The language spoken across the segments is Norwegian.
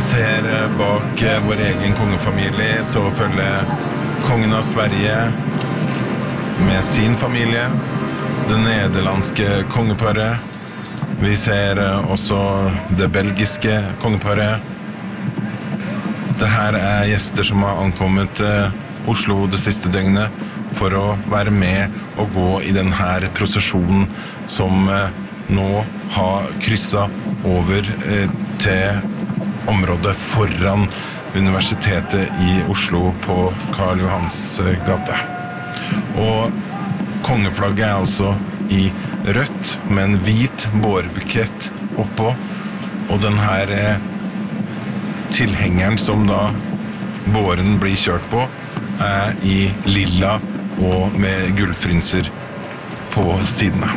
ser bak vår egen kongefamilie, så følger kongen av Sverige med sin familie, det nederlandske kongeparet. Vi ser også det belgiske kongeparet. Det her gjester som har ankommet Oslo det siste døgnet for å være med og gå i denne prosesjonen som nå har krysset over til området foran Universitetet i Oslo på Karl Johans gate. Og kongeflagget altså i rødt med en hvit bårbukett oppå, og den her tilhengeren som da båren blir kjørt på i lilla og med gullfrynser på sidene.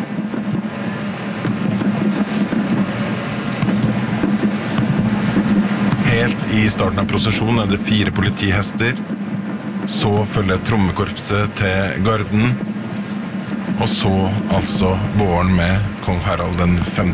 Helt i starten av prosesjonen det 4 politihester, så følger trommekorpset til garden, og så altså båren med kong Harald den 5.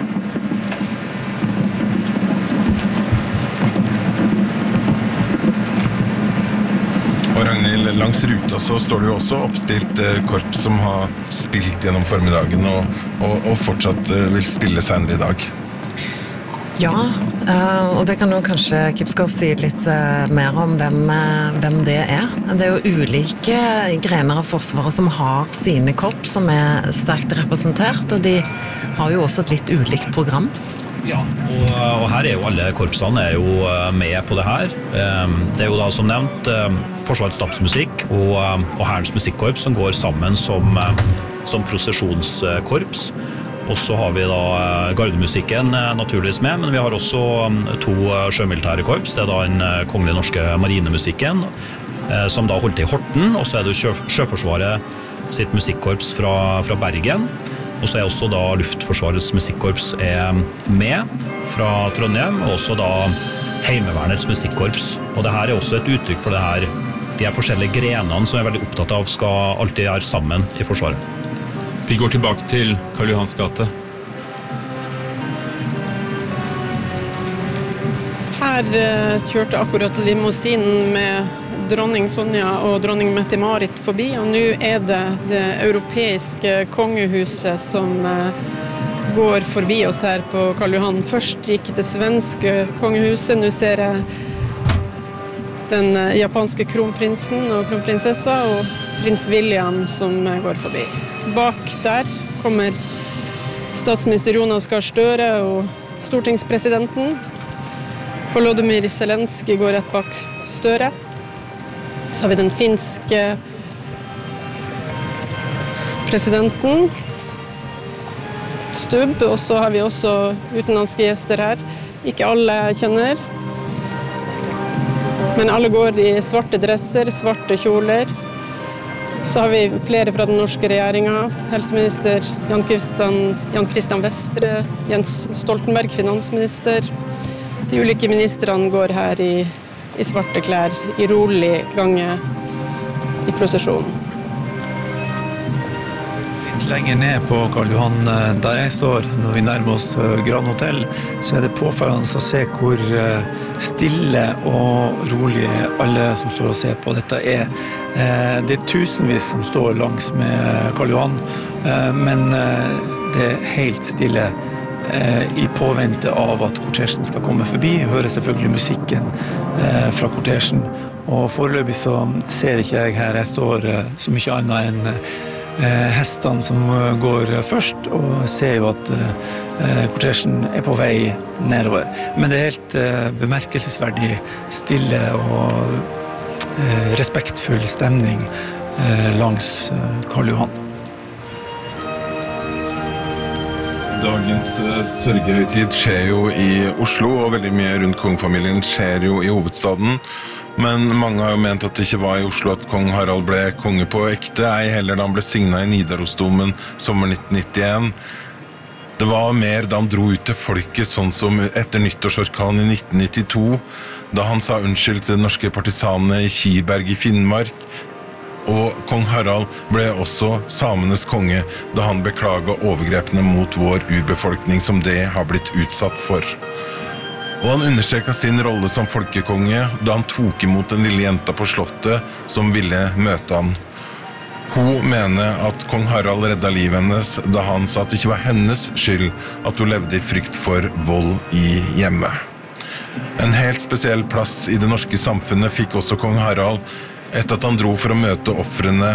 Og Ragnhild, langs ruta så står det jo også oppstilt korps som har spilt gjennom formiddagen og fortsatt vil spille senere i dag. Ja, og det kan jo kanskje Kipskov si litt mer om hvem det er. Det jo ulike grener av forsvaret som har sine korps som sterkt representert, og de har jo også et litt ulikt program. Ja, og her jo alle korpsene jo med på det her. Det jo da som nevnt Forsvarets stabsmusikk og Hærens musikkorps som går sammen som prosesjonskorps. Og så har vi da gardemusikken naturligvis med, men vi har også 2 sjømilitære korps. Det da den kongelige norske marinemusikken, som da holdt til i Horten, og så det Sjøforsvaret sitt musikkorps fra Bergen. Og så også da Luftforsvarets musikkorps med fra Trondheim, og også da Heimevernets musikkorps. Og det her også et uttrykk for det her, de forskjellige grenene som veldig opptatt av skal alltid være sammen i Forsvaret. Vi går tilbake til Karl Johans gate. Her kjørte akkurat limousinen med dronning Sonja og dronning Mette-Marit forbi, og nå det europeiske kongehuset som går forbi oss her på Karl Johan. Først gikk det svenske kongehuset, nå ser jeg den japanske kronprinsen og kronprinsessa og prins William som går forbi. Bak der kommer statsminister Jonas Gahr Støre og stortingspresidenten. Volodymyr Zelenskyj går rett bak Støre. Så har vi den finske presidenten, Stubb, og så har vi også utenlandske gjester her. Ikke alle kjenner, men alle går i svarte dresser, svarte kjoler. Så har vi flere fra den norske regjeringen, helseminister Jan Christian Vestre, Jens Stoltenberg, finansminister. De ulike ministrene går her i svarte klær, i rolig gange i prosesjonen. Litt lenger ned på Karl Johan, der jeg står, når vi nærmer oss Grand Hotel, så det påfallende å se hvor stille og rolig alle som står og ser på dette det tusenvis som står langs med Karl Johan, men det helt stille i påvente av at kortesjen skal komme forbi. Jeg hører selvfølgelig musikken fra kortesjen, og foreløpig så ser ikke jeg her jeg står så mye annet enn hestene som går først, og ser jo at kortesjen på vei nedover. Men det helt bemerkelsesverdig stille og respektfull stemning langs Karl Johan. Dagens sørgehøytid skjer jo i Oslo, og veldig mye rundt kongefamilien skjer jo i hovedstaden. Men mange har jo ment at det ikke var i Oslo at kong Harald ble konge på ekte, ei heller da han ble signet i Nidarosdomen sommer 1991. Det var mer da han dro ut til folket, sånn som etter nyttårsorkan i 1992, da han sa unnskyld til de norske partisanene i Kiberg i Finnmark, og kong Harald ble også samenes konge da han beklaget overgrepene mot vår urbefolkning som det har blitt utsatt for. Og han understreket sin rolle som folkekonge da han tok imot den lille jenta på slottet som ville møte han. Hun mener at kong Harald redda livet hennes da han sa at det ikke var hennes skyld at hun levde i frykt for vold i hjemmet. En helt spesiell plass i det norske samfunnet fikk også kong Harald etter at han dro for å møte ofrene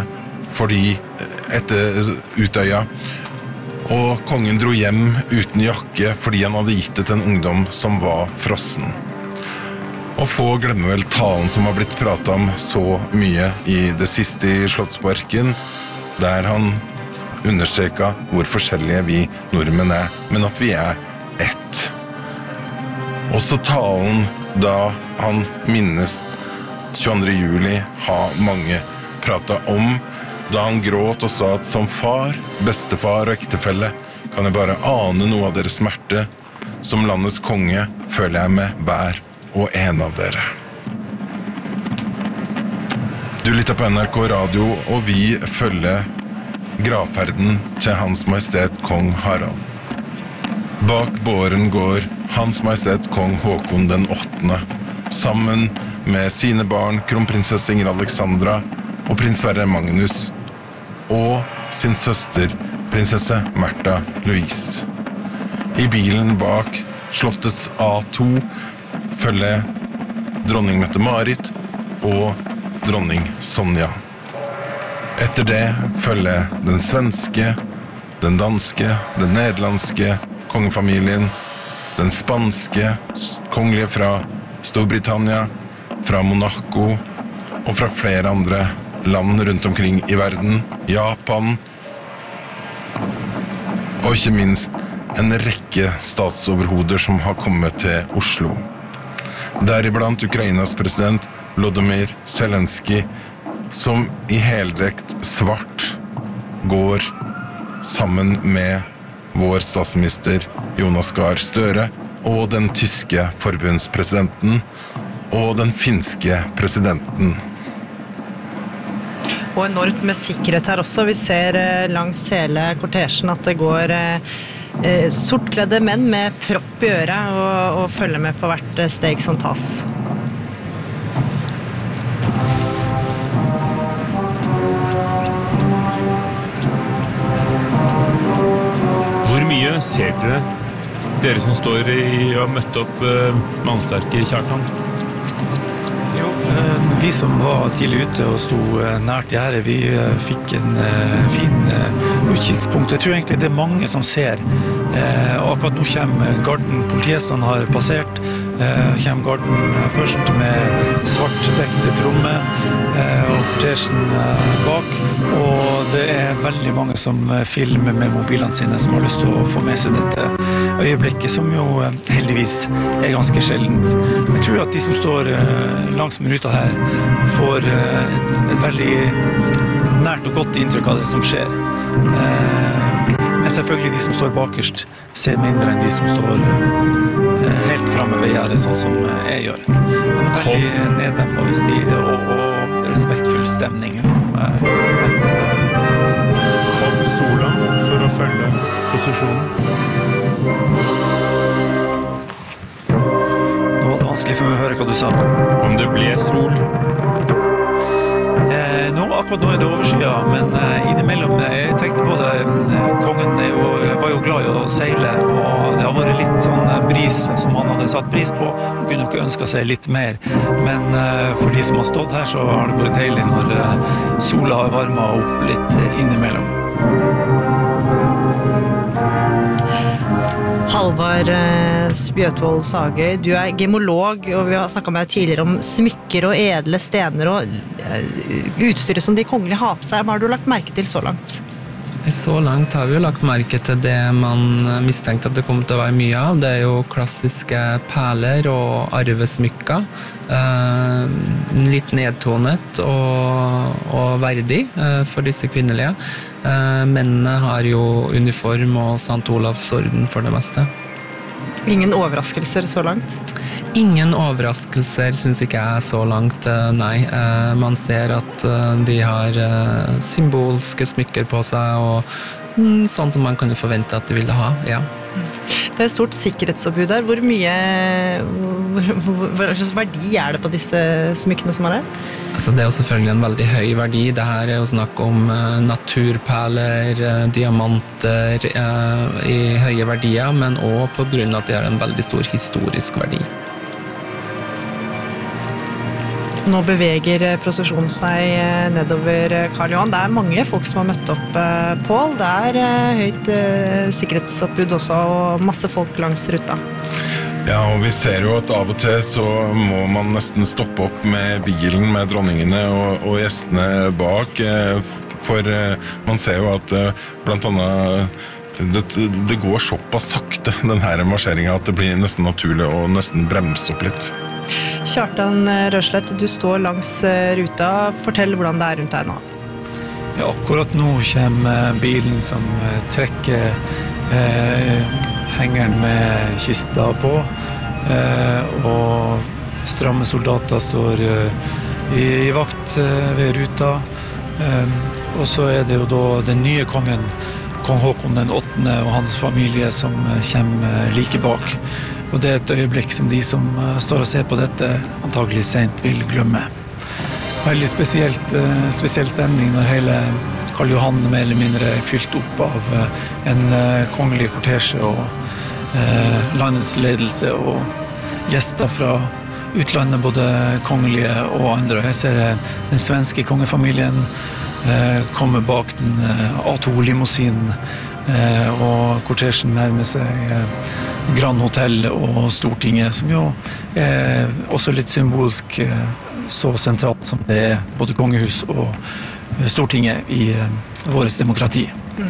etter Utøya. Og kongen dro hjem uten jakke fordi han hadde gitt det til en ungdom som var frossen. Og få glemmer vel talen som har blitt pratet om så mye i det siste i Slottsparken, der han understreket hvor forskjellige vi nordmenn men at vi ett. Også talen da han minnes 22. juli har mange pratet om, da han gråt og sa at som far, bestefar og ektefelle kan jeg bare ane noe av deres smerte. Som landets konge føler jeg med hver og en av dere. Du lytter på NRK Radio, og vi følger gravferden til Hans Majestet Kong Harald. Bak båren går Hans Majestet Kong Håkon den 8., sammen med sine barn, kronprinsesse Ingrid Alexandra og prins Sverre Magnus, og sin søster, prinsesse Märtha Louise. I bilen bak slottets A2 følger dronning Mette-Marit og dronning Sonja. Etter det følger den svenske, den danske, den nederlandske kongefamilien, den spanske, kongelige fra Storbritannia, fra Monaco og fra flere andre land rundt omkring i verden, Japan, og ikke minst en rekke statsoverhoder som har kommet til Oslo. Deriblant Ukrainas president Volodymyr Zelenskyj, som i heldrekt svart går sammen med vår statsminister Jonas Gahr Støre og den tyske forbundspresidenten og den finske presidenten. Og enormt med sikkerhet her også. Vi ser langs hele kortesjen at det går sortkledde menn med propp i øret og følger med på hvert steg som tas. Hvor mye ser dere som står og har møtt opp mannsterke Kjartan? Vi som var tidlig ute og sto nært gjerdet, vi fikk en fin utkikkspunkt. Jeg tror egentlig det mange som ser. Akkurat nå kommer garden, politihestene har passert, kommer garden først med svartdekte tromme og kortesjen bak, og det veldig mange som filmer med mobilene sine som har lyst til å få med seg dette øyeblikket, som jo heldigvis ganske sjeldent. Jeg tror at de som står langs med ruta her får et veldig nært og godt inntrykk av det som skjer. Men selvfølgelig de som står bakerst ser mindre enn de som står helt fremme ved gjerdet, sånn som jeg gjør. Men det veldig neddempet stil og respektfull stemning som til stedet. Kom sola for å følge prosesjonen? Nå var det vanskelig for meg å høre hva du sa. Om det ble sol? Akkurat nå det overskyet, men innimellom, jeg tenkte på det, kongen var jo glad i å seile, og det har vært litt sånn bris som han hadde satt pris på. Han kunne ikke ønske seg litt mer, men for de som har stått her, så har det vært deilig når sola har varmet opp litt innimellom. Halvard Spjøtvold Sagøy, du gemolog, og vi har snakket med deg tidligere om smykker og edle stener og utstyret som de kongelige har på seg. Hva har du lagt merke til så langt? Så langt har vi jo lagt merke til det man mistenkte at det kom til å være mye av. Det jo klassiske perler og arvesmykker. Litt nedtonet og verdig for disse kvinnelige. Mennene har jo uniform og St. Olavs orden for det meste. Ingen overraskelser så langt? Ingen overraskelser synes ikke jeg så langt, nei. Man ser at de har symbolske smykker på seg, og sånn som man kunne forvente at de ville ha, ja. Det et stort sikkerhetsoppbud der. Hvor slags verdi det på disse smykkene som her? Altså, det jo selvfølgelig en veldig høy verdi. Det her jo snakk om naturperler, diamanter i høye verdier, men også på grunn av at det har en veldig stor historisk verdi. Nå beveger prosesjonen seg nedover Karl Johan. Det mange folk som har møtt opp, Pål. Det høyt sikkerhetsoppbud også, og masse folk langs ruta. Ja, og vi ser jo at av og til så må man nesten stoppe opp med bilen med dronningene og gjestene bak, for man ser jo at blant annet det går såpass sakte, den her marsjeringen, at det blir nesten naturlig å nesten bremse opp litt. Kjartan Røslett, du står langs ruta. Fortell hvordan det rundt deg nå. Ja, akkurat nå kommer bilen som trekker hengeren med kista på, og stramme soldater står i vakt ved ruta. Og så det jo da den nye kongen, kong Håkon den 8. og hans familie som kommer like bak. Og det et øyeblikk som de som står og ser på dette antagelig sent vil glemme. Veldig spesiell stemning når hele Karl Johan mer eller mindre fylt opp av en kongelig kortesje og landets ledelse og gjester fra utlandet, både kongelige og andre. Jeg ser den svenske kongefamilien komme bak den A2-limousinen, og kortesjen nærmer seg Grand Hotel og Stortinget, som jo også litt symbolsk så sentralt som det både kongehus og Stortinget i vårt demokrati.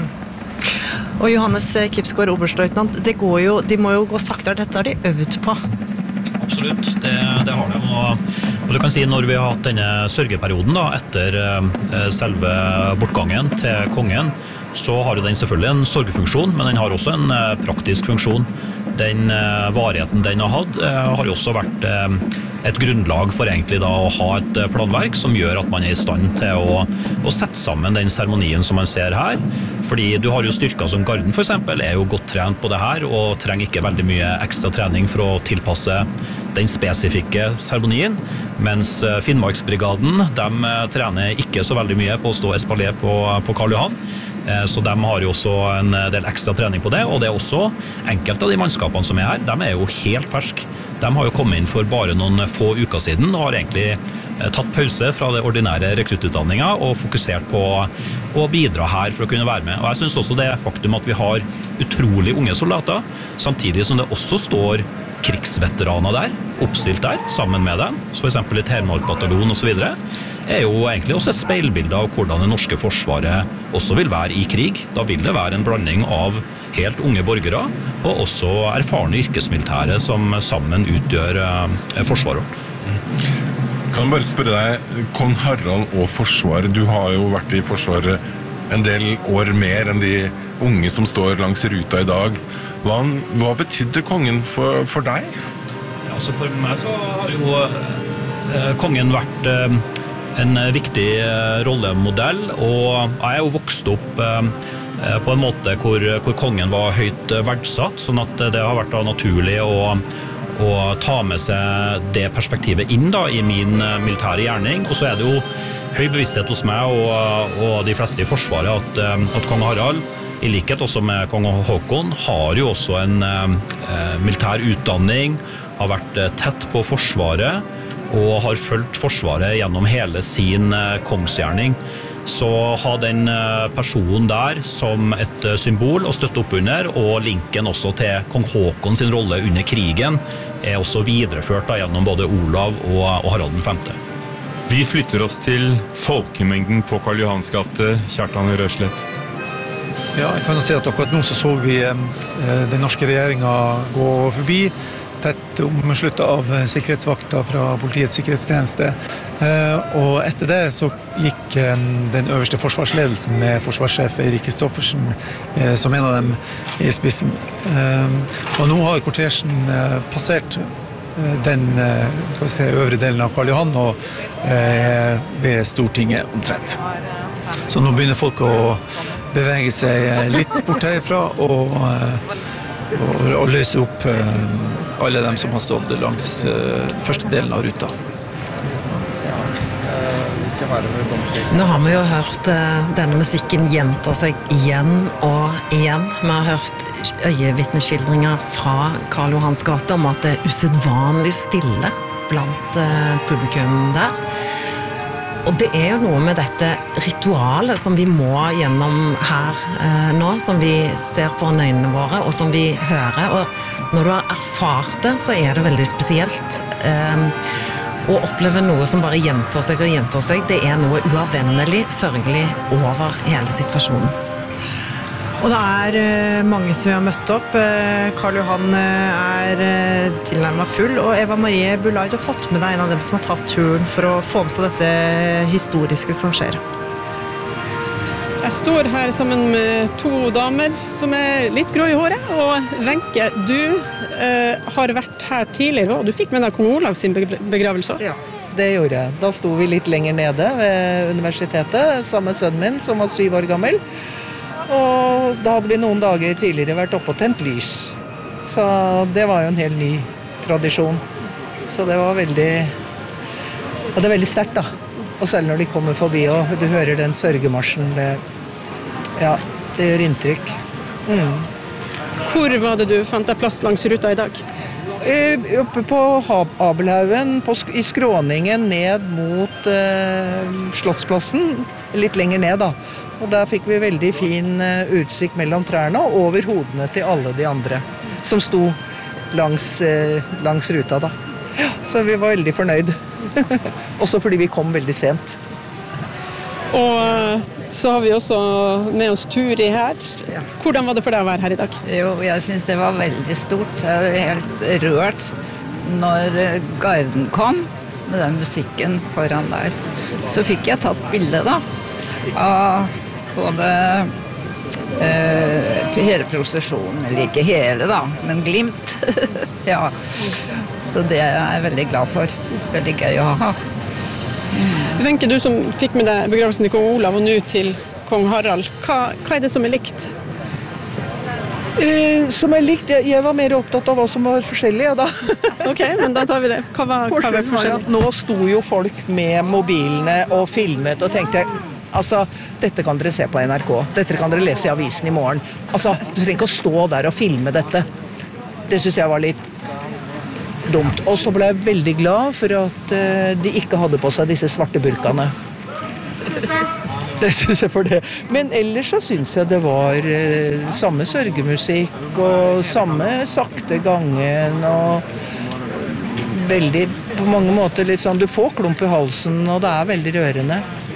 Og Johannes Kipsgaard, oberstløytnant, de må jo gå saktere, dette har de øvd på. Absolutt, det har de. Og du kan si når vi har hatt denne sørgeperioden da, etter selve bortgangen til kongen, så har jo den selvfølgelig en sorgefunksjon, men den har også en praktisk funksjon. Den varigheten den har hatt, har jo også vært et grunnlag for egentlig da å ha et planverk som gjør at man i stand til å sette sammen den seremonien som man ser her. Fordi du har jo styrker som Garden for eksempel, jo godt trent på det her, og trenger ikke veldig mye ekstra trening for å tilpasse den spesifikke seremonien, mens Finnmarksbrigaden, de trener ikke så veldig mye på å stå espalier på Karl Johan. Så de har jo også en del ekstra trening på det, og det også enkelte av de mannskapene som her, de jo helt ferske. De har jo kommet inn for bare noen få uker siden, og har egentlig tatt pause fra det ordinære rekruttutdanningen og fokusert på å bidra her for å kunne være med. Og jeg synes også det faktum at vi har utrolig unge soldater, samtidig som det også står krigsveteraner der, oppstilt der, sammen med dem, så for eksempel i Telemark-bataljon og så videre, jo egentlig også et speilbilde av hvordan det norske forsvaret også vil være i krig. Da vil det være en blanding av helt unge borgere og også erfarne yrkesmilitære som sammen utgjør forsvaret. Kan jeg bare spørre deg, kong Harald og forsvaret, du har jo vært i forsvaret en del år mer enn de unge som står langs ruta i dag. Hva betydde kongen for deg? Ja, altså for meg så har jo kongen vært en viktig rollemodell, og jeg jo vokst opp på en måte hvor kongen var høyt verdsatt, sånn at det har vært naturlig å ta med seg det perspektivet inn da, i min militære gjerning. Og så det jo høy bevissthet hos meg og de fleste i forsvaret at kong Harald, i likhet også med kong Håkon, har jo også en militær utdanning, har vært tett på forsvaret, og har fulgt forsvaret gjennom hele sin kongsgjerning. Så ha den personen der som et symbol å støtte opp under, og linken også til kong Håkon sin rolle under krigen, også videreført da, gjennom både Olav og Harald den 5. Vi flytter oss til folkemengden på Karl Johans gate, Kjartan Røslett. Ja, jeg kan jo si at akkurat nå så vi den norske regjeringen gå forbi, tett omsluttet av sikkerhetsvakter fra politiets sikkerhetstjeneste. Og etter det så gikk den øverste forsvarsledelsen med forsvarssjef Eirik Kristoffersen som en av dem i spissen. Og nå har kortesjen passert den øvre delen av Karl Johan og ved Stortinget omtrent. Så nå begynner folk å bevege seg litt bort herfra og og løse opp alle dem som har stått langs første delen av ruta. Nå har vi jo hørt denne musikken gjenta seg igjen og igjen. Vi har hørt øyevitneskildringer fra Karl Johans gate om at det er usedvanlig stille blant publikum der. Og det er jo noe med dette ritualet som vi må gjennom her nå, som vi ser foran øynene våre, og som vi hører. Og når du har erfart det, så er det veldig spesielt. Å oppleve noe som bare gjentar seg og gjentar seg, det er noe uavvennelig, sørgelig over hele situasjonen. Og det er mange som har møtt opp. Karl Johan er tilnærmet full, og Eva Marie Bulai, du har fått med deg en av dem som har tatt turen for å få med seg dette historiske som skjer. Jeg står her sammen med 2 damer som er litt grå i håret, og Wenche, du har vært her tidligere, og du fikk med deg kong Olav sin begravelse. Ja, det gjorde jeg. Da sto vi litt lenger nede ved universitetet, sammen med sønnen min, som var 7 år gammel. Og da hadde vi noen dager tidligere vært oppe og tent lys. Så det var jo en helt ny tradisjon. Så det var veldig sterkt da. Og selv når de kommer forbi og du hører den sørgemarsjen, det gjør inntrykk. Hvor var det du fant deg plass langs ruta i dag? Oppe på Abelhaugen, i skråningen ned mot Slottsplassen, litt lenger ned da. Og der fikk vi veldig fin utsikt mellom trærne og over hodene til alle de andre som sto langs ruta da. Ja, så vi var veldig fornøyd. Også fordi vi kom veldig sent. Og så har vi også med oss Turi her. Hvordan var det for deg å være her i dag? Jo, jeg synes det var veldig stort. Jeg var helt rørt når garden kom med den musikken foran der. Så fikk jeg tatt bilde da, av både hele prosesjonen, eller ikke hele da, men glimt. Ja, så det er jeg veldig glad for. Veldig gøy å ha. Wenche, du som fikk med deg begravelsen til kong Olav og nå til kong Harald, hva er det som er likt? Som er likt? Jeg var mer opptatt av hva som var forskjellig, da. Ok, men da tar vi det. Hva var forskjellig? Nå sto jo folk med mobilene og filmet og tenkte, altså, dette kan dere se på NRK, dette kan dere lese i avisen i morgen. Altså, du trenger ikke å stå der og filme dette. Det synes jeg var litt dumt. Og så ble jeg veldig glad for at de ikke hadde på seg disse svarte burkene. Det synes jeg for det. Men ellers så synes jeg det var samme sørgemusikk og samme sakte gangen og veldig, på mange måter litt sånn, du får klump i halsen og det er veldig rørende.